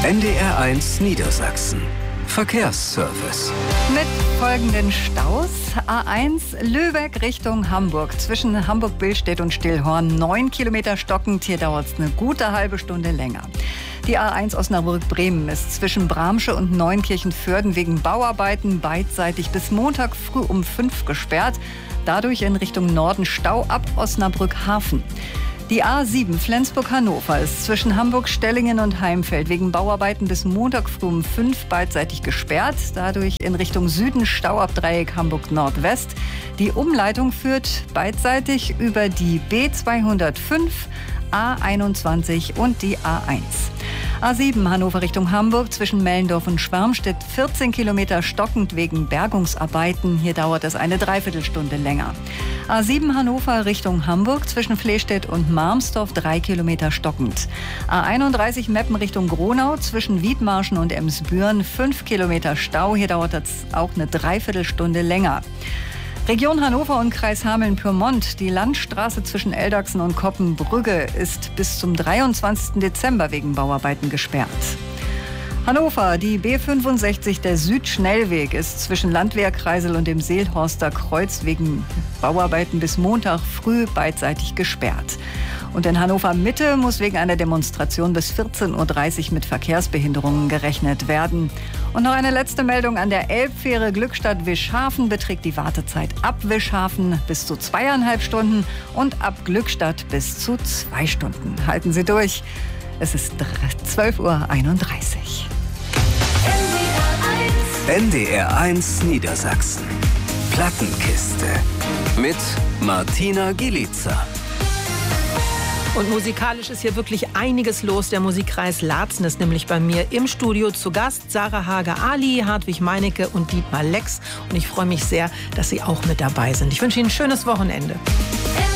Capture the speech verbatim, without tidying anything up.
N D R eins Niedersachsen. Verkehrsservice. Mit folgenden Staus. A eins Lübeck Richtung Hamburg. Zwischen Hamburg-Billstedt und Stillhorn neun Kilometer stockend. Hier dauert es eine gute halbe Stunde länger. Die A eins Osnabrück-Bremen ist zwischen Bramsche und Neunkirchen-Vörden wegen Bauarbeiten beidseitig bis Montag früh um fünf gesperrt. Dadurch in Richtung Norden Stau ab Osnabrück-Hafen. Die A sieben Flensburg-Hannover ist zwischen Hamburg-Stellingen und Heimfeld wegen Bauarbeiten bis Montag früh um fünf beidseitig gesperrt. Dadurch in Richtung Süden Stau ab Dreieck Hamburg-Nordwest. Die Umleitung führt beidseitig über die B zweihundertfünf, A einundzwanzig und die A eins. A sieben Hannover Richtung Hamburg zwischen Mellendorf und Schwarmstedt vierzehn Kilometer stockend wegen Bergungsarbeiten. Hier dauert es eine Dreiviertelstunde länger. A sieben Hannover Richtung Hamburg zwischen Flehstedt und Marmsdorf drei Kilometer stockend. A einunddreißig Meppen Richtung Gronau zwischen Wiedmarschen und Emsbüren fünf Kilometer Stau. Hier dauert es auch eine Dreiviertelstunde länger. Region Hannover und Kreis Hameln-Pyrmont. Die Landstraße zwischen Eldachsen und Koppenbrügge ist bis zum dreiundzwanzigsten Dezember wegen Bauarbeiten gesperrt. Hannover, die B fünfundsechzig, der Südschnellweg, ist zwischen Landwehrkreisel und dem Seelhorster Kreuz wegen Bauarbeiten bis Montag früh beidseitig gesperrt. Und in Hannover Mitte muss wegen einer Demonstration bis vierzehn Uhr dreißig mit Verkehrsbehinderungen gerechnet werden. Und noch eine letzte Meldung: An der Elbfähre Glückstadt-Wischhafen beträgt die Wartezeit ab Wischhafen bis zu zweieinhalb Stunden und ab Glückstadt bis zu zwei Stunden. Halten Sie durch. Es ist zwölf Uhr einunddreißig. N D R eins Niedersachsen. Plattenkiste. Mit Martina Gielica. Und musikalisch ist hier wirklich einiges los. Der Musikkreis Laatzen ist nämlich bei mir im Studio zu Gast. Sarah Hager-Ali, Hartwig Meinecke und Dietmar Lex. Und ich freue mich sehr, dass Sie auch mit dabei sind. Ich wünsche Ihnen ein schönes Wochenende.